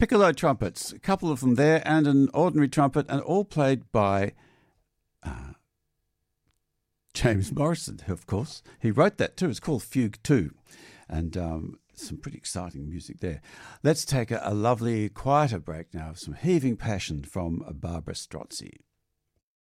Piccolo trumpets, a couple of them there, and an ordinary trumpet, and all played by James Morrison, of course. He wrote that too. It's called Fugue 2, and some pretty exciting music there. Let's take a lovely, quieter break now, some heaving passion from Barbara Strozzi.